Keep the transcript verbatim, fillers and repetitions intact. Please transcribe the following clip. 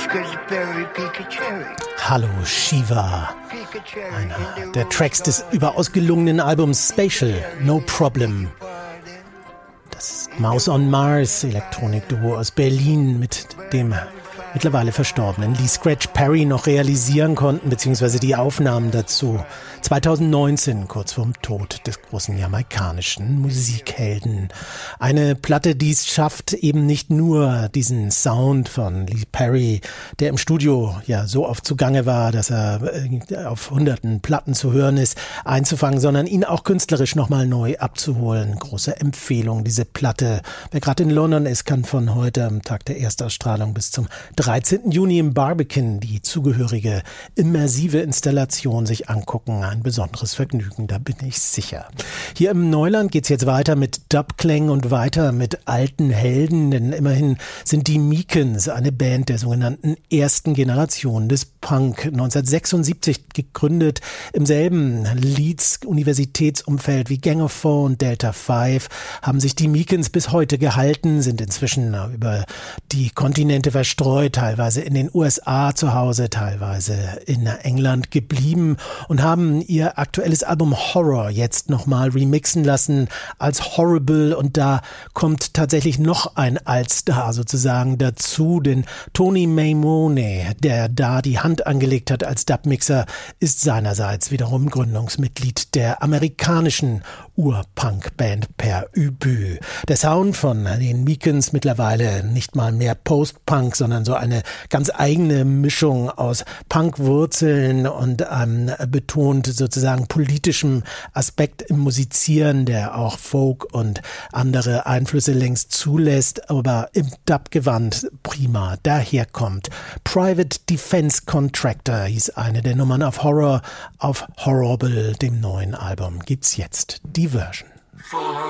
Hallo Shiva, einer der Tracks des überaus gelungenen Albums Spatial, No Problem. Das ist Mouse on Mars, Elektronikduo aus Berlin, mit dem mittlerweile verstorbenen Lee Scratch Perry noch realisieren konnten, beziehungsweise die Aufnahmen dazu zwanzig neunzehn, kurz vorm Tod des großen jamaikanischen Musikhelden. Eine Platte, die es schafft, eben nicht nur diesen Sound von Lee Perry, der im Studio ja so oft zugange war, dass er auf hunderten Platten zu hören ist, einzufangen, sondern ihn auch künstlerisch nochmal neu abzuholen. Große Empfehlung, diese Platte. Wer gerade in London ist, kann von heute am Tag der Erstausstrahlung bis zum dreizehnten Juni im Barbican die zugehörige immersive Installation sich angucken. Ein besonderes Vergnügen, da bin ich sicher. Hier im Neuland geht's jetzt weiter mit Dubclang und weiter mit alten Helden, denn immerhin sind die Meekens eine Band der sogenannten ersten Generation des Punk. neunzehnhundertsechsundsiebzig gegründet, im selben Leeds-Universitätsumfeld wie Gang of Four und Delta Five, haben sich die Meekens bis heute gehalten, sind inzwischen über die Kontinente verstreut, teilweise in den U S A zu Hause, teilweise in England geblieben und haben ihr aktuelles Album Horror jetzt nochmal remixen lassen als Horrible, und da kommt tatsächlich noch ein Altstar sozusagen dazu, denn Tony Maimone, der da die Hand angelegt hat als Dubmixer, ist seinerseits wiederum Gründungsmitglied der amerikanischen Ur-Punk-Band Per Ubu. Der Sound von den Meekens mittlerweile nicht mal mehr Post-Punk, sondern so eine ganz eigene Mischung aus Punk-Wurzeln und einem betont sozusagen politischem Aspekt im Musizieren, der auch Folk und andere Einflüsse längst zulässt, aber im Dub-Gewand prima daherkommt. Private Defense Contractor hieß eine der Nummern auf Horror. Auf Horrible, dem neuen Album, gibt's jetzt die Version.